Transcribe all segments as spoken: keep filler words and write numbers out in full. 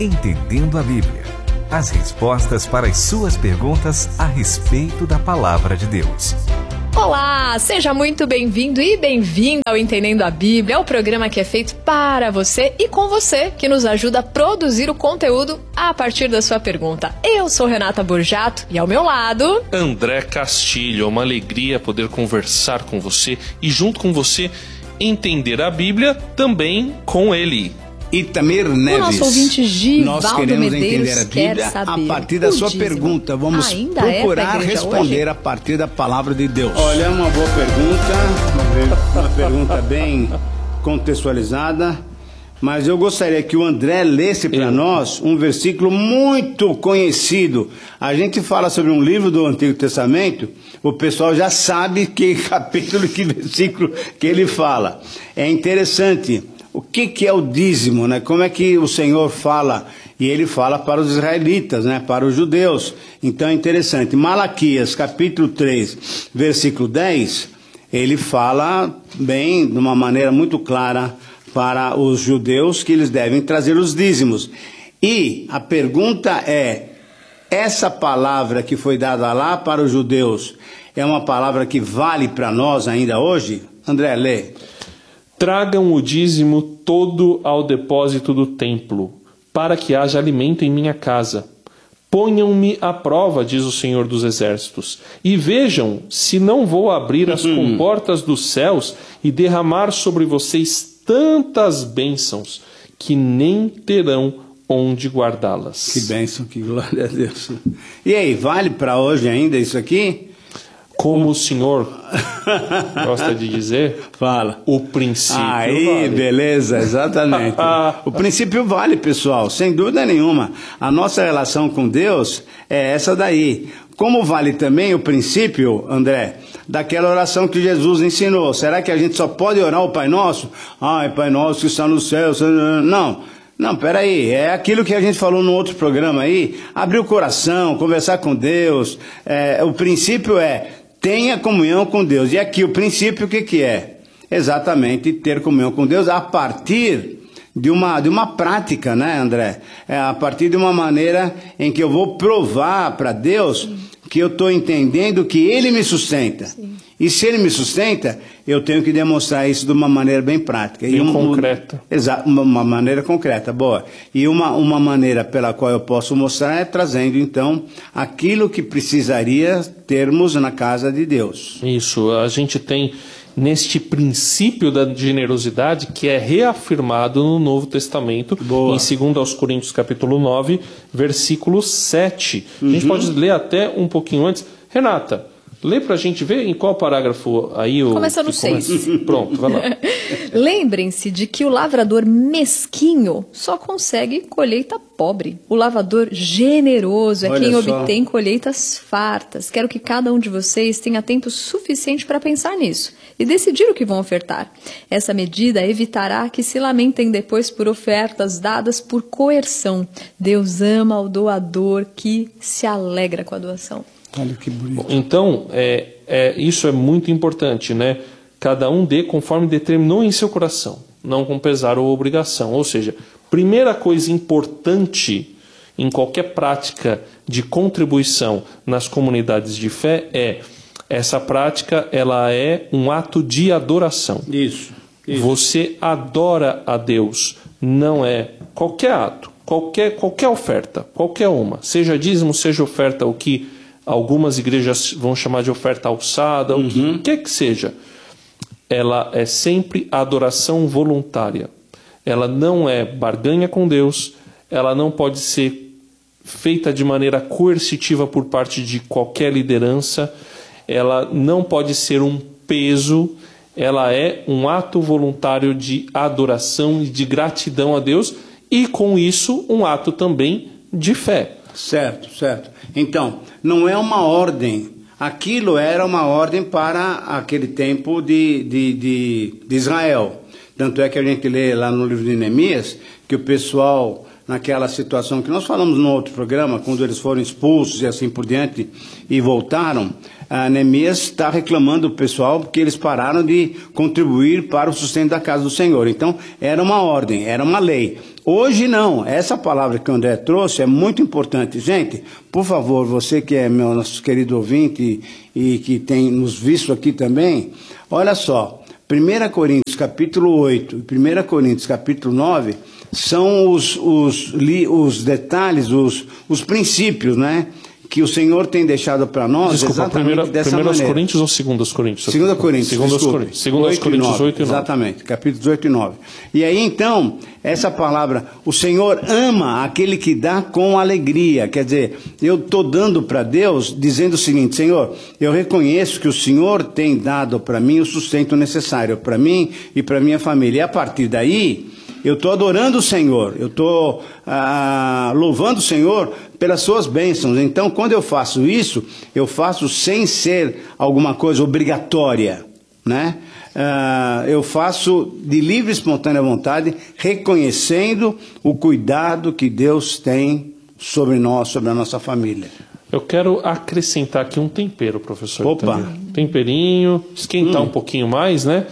Entendendo a Bíblia. As respostas para as suas perguntas a respeito da Palavra de Deus. Olá, seja muito bem-vindo e bem-vinda ao Entendendo a Bíblia, o programa que é feito para você e com você, que nos ajuda a produzir o conteúdo a partir da sua pergunta. Eu sou Renata Borjato e ao meu lado... André Castilho. É uma alegria poder conversar com você e junto com você entender a Bíblia também com ele. Itamir Neves. O nosso ouvinte Givaldo Nós queremos Medeiros entender a Bíblia a partir da sua dízimo pergunta. Vamos ainda procurar é responder hoje? a partir da palavra de Deus. Olha, é uma boa pergunta, uma pergunta bem contextualizada, mas eu gostaria que o André lesse para nós um versículo muito conhecido. A gente fala sobre um livro do Antigo Testamento, o pessoal já sabe que capítulo, que versículo que ele fala. É interessante. O que, que é o dízimo, né? Como é que o Senhor fala? E ele fala para os israelitas, né? Para os judeus. Então é interessante. Malaquias, capítulo três, versículo dez, ele fala bem, de uma maneira muito clara, para os judeus que eles devem trazer os dízimos. E a pergunta é, essa palavra que foi dada lá para os judeus, é uma palavra que vale para nós ainda hoje? André, lê. Tragam o dízimo todo ao depósito do templo, para que haja alimento em minha casa. Ponham-me à prova, diz o Senhor dos Exércitos, e vejam se não vou abrir as comportas dos céus e derramar sobre vocês tantas bênçãos que nem terão onde guardá-las. Que bênção, que glória a Deus. E aí, vale para hoje ainda isso aqui? Como o senhor gosta de dizer, fala. O princípio Aí, vale. Beleza, exatamente. O princípio vale, pessoal, sem dúvida nenhuma. A nossa relação com Deus é essa daí. Como vale também o princípio, André, daquela oração que Jesus ensinou. Será que a gente só pode orar o Pai Nosso? Ai, Pai Nosso que está no céu. Não. Não, peraí, é aquilo que a gente falou no outro programa aí, abrir o coração, conversar com Deus. É, o princípio é, tenha comunhão com Deus. E aqui o princípio o que, que é? Exatamente ter comunhão com Deus a partir de uma, de uma prática, né, André? É a partir de uma maneira em que eu vou provar para Deus que eu estou entendendo que Ele me sustenta. Sim. E se Ele me sustenta, eu tenho que demonstrar isso de uma maneira bem prática. Bem e uma, concreta. Exato, uma, uma maneira concreta, boa. E uma, uma maneira pela qual eu posso mostrar é trazendo, então, aquilo que precisaria termos na casa de Deus. Isso, a gente tem neste princípio da generosidade que é reafirmado no Novo Testamento, boa. Em segundo aos Coríntios capítulo nove, versículo sete. Uhum. A gente pode ler até um pouquinho antes. Renata, lê pra gente ver em qual parágrafo aí o... Começa no seis. Pronto, vai lá. Lembrem-se de que o lavrador mesquinho só consegue colheita pobre. O lavrador generoso é Olha quem só. obtém colheitas fartas. Quero que cada um de vocês tenha tempo suficiente para pensar nisso e decidir o que vão ofertar. Essa medida evitará que se lamentem depois por ofertas dadas por coerção. Deus ama o doador que se alegra com a doação. Olha que bonito. Então, é, é, isso é muito importante, né? Cada um dê conforme determinou em seu coração, não com pesar ou obrigação. Ou seja, primeira coisa importante em qualquer prática de contribuição nas comunidades de fé é, essa prática ela é um ato de adoração. Isso, isso. Você adora a Deus, não é qualquer ato, qualquer, qualquer oferta, qualquer uma, seja dízimo, seja oferta, o que algumas igrejas vão chamar de oferta alçada, uhum. o que quer que seja. Ela é sempre adoração voluntária. Ela não é barganha com Deus, ela não pode ser feita de maneira coercitiva por parte de qualquer liderança, ela não pode ser um peso, ela é um ato voluntário de adoração e de gratidão a Deus e, com isso, um ato também de fé. Certo, certo. Então, não é uma ordem. Aquilo era uma ordem para aquele tempo de, de, de, de Israel. Tanto é que a gente lê lá no livro de Neemias que o pessoal naquela situação que nós falamos no outro programa, quando eles foram expulsos e assim por diante e voltaram, a Neemias está reclamando do pessoal porque eles pararam de contribuir para o sustento da casa do Senhor. Então, era uma ordem, era uma lei. Hoje não, essa palavra que o André trouxe é muito importante. Gente, por favor, você que é meu nosso querido ouvinte e, e que tem nos visto aqui também, olha só, primeira Coríntios capítulo oito e primeira Coríntios capítulo nove são os, os, os detalhes, os, os princípios, né? Que o Senhor tem deixado para nós. Desculpa, exatamente primeira, dessa primeira maneira. aos Coríntios ou segunda aos Coríntios? Segunda Coríntios, Segunda aos Coríntios. Segunda aos Coríntios oito e nove. Exatamente, capítulos oito e nove. E aí então, essa palavra, o Senhor ama aquele que dá com alegria. Quer dizer, eu estou dando para Deus, dizendo o seguinte: Senhor, eu reconheço que o Senhor tem dado para mim o sustento necessário, para mim e para minha família. E a partir daí, eu estou adorando o Senhor, eu estou ah, louvando o Senhor pelas suas bênçãos. Então, quando eu faço isso, eu faço sem ser alguma coisa obrigatória, né? Ah, eu faço de livre e espontânea vontade, reconhecendo o cuidado que Deus tem sobre nós, sobre a nossa família. Eu quero acrescentar aqui um tempero, professor. Opa! Também. Temperinho, esquentar hum. um pouquinho mais, né?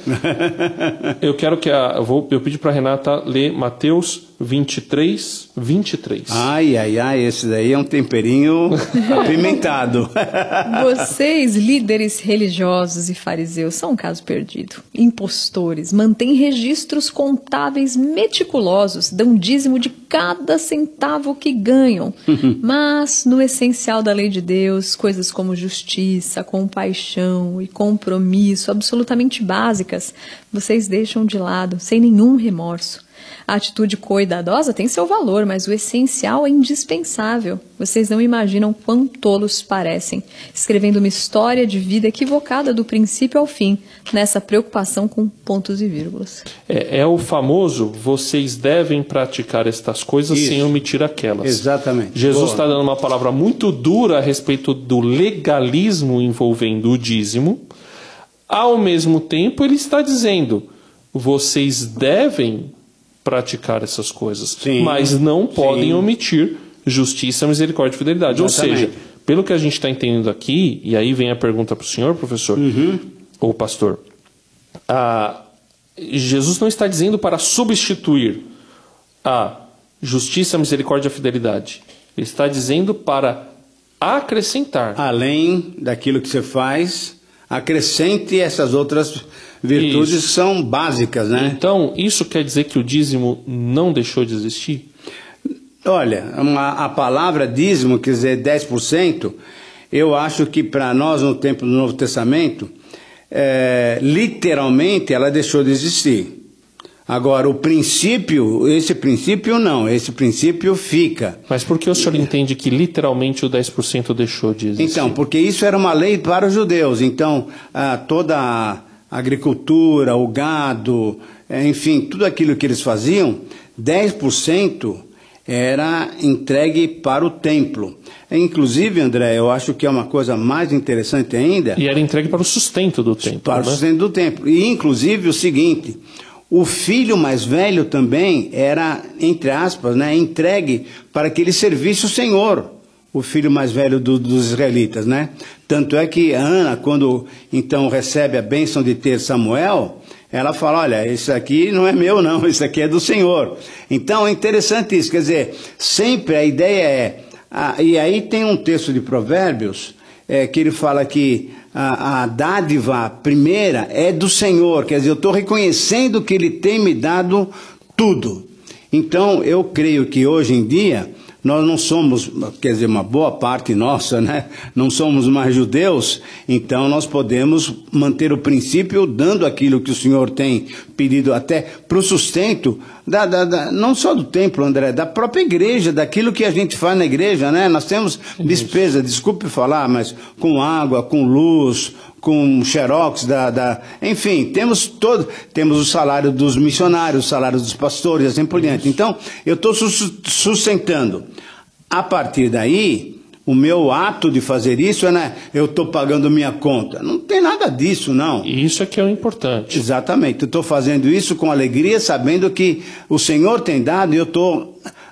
eu quero que a... Eu, vou, eu pedi para a Renata ler Mateus vinte e três, vinte e três. Ai, ai, ai, esse daí é um temperinho apimentado. Vocês, líderes religiosos e fariseus, são um caso perdido. Impostores, mantêm registros contábeis meticulosos, dão dízimo de cada centavo que ganham. Mas, no essencial da lei de Deus, coisas como justiça, compaixão e compromisso, absolutamente básicas, vocês deixam de lado, sem nenhum remorso. A atitude cuidadosa tem seu valor, mas o essencial é indispensável. Vocês não imaginam quão tolos parecem, escrevendo uma história de vida equivocada do princípio ao fim, nessa preocupação com pontos e vírgulas. É, é o famoso, vocês devem praticar estas coisas Isso. sem omitir aquelas. Exatamente. Jesus está dando uma palavra muito dura a respeito do legalismo envolvendo o dízimo. Ao mesmo tempo, ele está dizendo, vocês devem praticar essas coisas, Sim. mas não podem Sim. omitir justiça, misericórdia e fidelidade. Exatamente. Ou seja, pelo que a gente está entendendo aqui, e aí vem a pergunta para o senhor, professor, uhum. ou pastor, a, Jesus não está dizendo para substituir a justiça, misericórdia e fidelidade. Ele está dizendo para acrescentar. Além daquilo que você faz, acrescente essas outras virtudes isso. são básicas, né? Então, isso quer dizer que o dízimo não deixou de existir? Olha, uma, a palavra dízimo, quer dizer dez por cento, eu acho que para nós no tempo do Novo Testamento, é, literalmente ela deixou de existir. Agora, o princípio, esse princípio não, esse princípio fica. Mas por que o senhor entende que literalmente o dez por cento deixou de existir? Então, porque isso era uma lei para os judeus. Então, ah, toda a agricultura, o gado, enfim, tudo aquilo que eles faziam, dez por cento era entregue para o templo. Inclusive, André, eu acho que é uma coisa mais interessante ainda... E era entregue para o sustento do templo. Para né? o sustento do templo. E, inclusive, o seguinte... O filho mais velho também era, entre aspas, né, entregue para que ele servisse o Senhor, o filho mais velho do, dos israelitas, né? Tanto é que Ana, quando então recebe a bênção de ter Samuel, ela fala, olha, isso aqui não é meu não, isso aqui é do Senhor. Então é interessante isso, quer dizer, sempre a ideia é, ah, e aí tem um texto de Provérbios, é, que ele fala que A, a dádiva primeira é do Senhor, quer dizer, eu estou reconhecendo que Ele tem me dado tudo. Então, eu creio que hoje em dia, nós não somos, quer dizer, uma boa parte nossa, né? Não somos mais judeus, então nós podemos manter o princípio, dando aquilo que o Senhor tem pedido até para o sustento, da, da, da, não só do templo, André, da própria igreja, daquilo que a gente faz na igreja, né? Nós temos despesa, desculpe falar, mas com água, com luz, com xerox, da, da, enfim, temos todo, temos o salário dos missionários, o salário dos pastores, assim por diante. Então, eu estou sustentando. A partir daí, o meu ato de fazer isso é, né, eu estou pagando minha conta. Não tem nada disso, não. E isso é que é o importante. Exatamente. Eu estou fazendo isso com alegria, sabendo que o Senhor tem dado e eu estou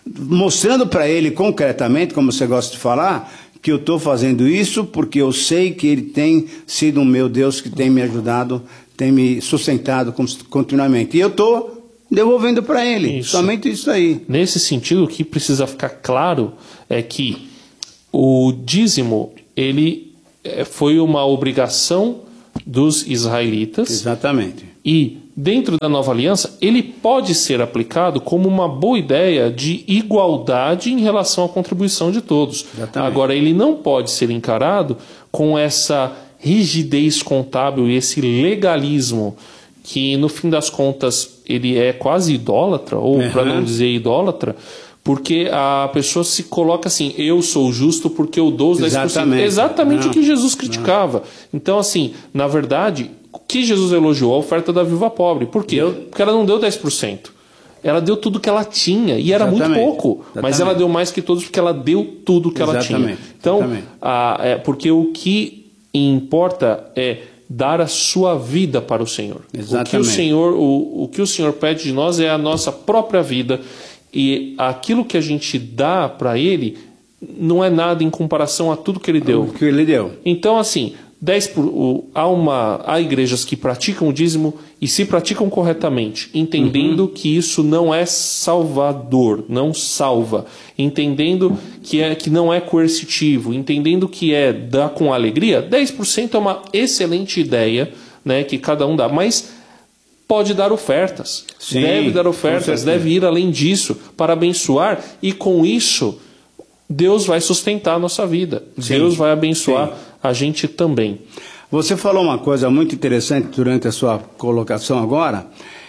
mostrando para ele concretamente, como você gosta de falar, que eu estou fazendo isso porque eu sei que ele tem sido um meu Deus que tem me ajudado, tem me sustentado continuamente. E eu estou devolvendo para ele, isso. Somente isso aí. Nesse sentido, o que precisa ficar claro é que o dízimo, ele foi uma obrigação dos israelitas. Exatamente. E dentro da nova aliança, ele pode ser aplicado como uma boa ideia de igualdade em relação à contribuição de todos. Exatamente. Agora, ele não pode ser encarado com essa rigidez contábil e esse legalismo que, no fim das contas, ele é quase idólatra, ou uhum. para não dizer idólatra, porque a pessoa se coloca assim, eu sou justo porque eu dou os dez por cento. Exatamente, Exatamente não, o que Jesus criticava. Não. Então, assim, na verdade, o que Jesus elogiou? A oferta da viúva pobre. Por quê? Deu? Porque ela não deu dez por cento. Ela deu tudo que ela tinha, e era Exatamente. muito pouco. Exatamente. Mas ela deu mais que todos porque ela deu tudo que Exatamente. ela tinha. Então, Exatamente. a, é, porque o que importa é dar a sua vida para o Senhor. Exatamente. O que o Senhor, o, o que o Senhor pede de nós é a nossa própria vida, e aquilo que a gente dá para Ele não é nada em comparação a tudo que Ele deu. O que Ele deu. Então, assim, dez por, o, há, uma, há igrejas que praticam o dízimo e se praticam corretamente, entendendo uhum. que isso não é salvador, não salva, entendendo que, é, que não é coercitivo, entendendo que é dar com alegria. dez por cento é uma excelente ideia, né, que cada um dá, mas pode dar ofertas, Sim, deve dar ofertas, deve ir além disso para abençoar, e com isso Deus vai sustentar a nossa vida. Sim, Deus vai abençoar sim. a gente também. Você falou uma coisa muito interessante durante a sua colocação agora,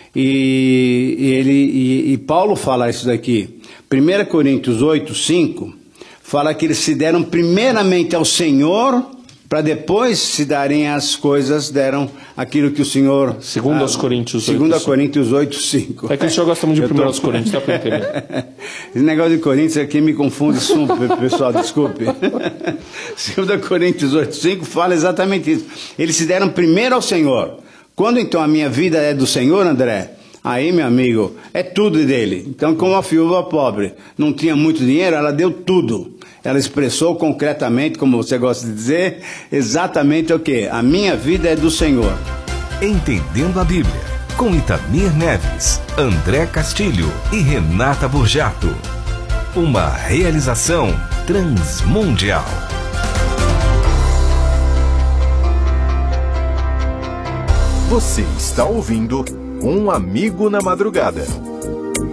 e, e, ele, e, e Paulo fala isso daqui. primeira Coríntios oito, cinco, fala que eles se deram primeiramente ao Senhor, para depois se darem as coisas, deram aquilo que o Senhor... Segundo aos Coríntios oito, Segundo a Coríntios oito, cinco. É que o senhor gosta muito de primeiro aos Coríntios, tá para entender. Esse negócio de Coríntios aqui me confunde super, pessoal, desculpe. Segundo a Coríntios oito, cinco fala exatamente isso. Eles se deram primeiro ao Senhor. Quando então a minha vida é do Senhor, André, aí, meu amigo, é tudo dele. Então, como a viúva pobre não tinha muito dinheiro, ela deu tudo. Ela expressou concretamente, como você gosta de dizer, exatamente o que? A minha vida é do Senhor. Entendendo a Bíblia, com Itamir Neves, André Castilho e Renata Burjato. Uma realização transmundial. Você está ouvindo Um Amigo na Madrugada.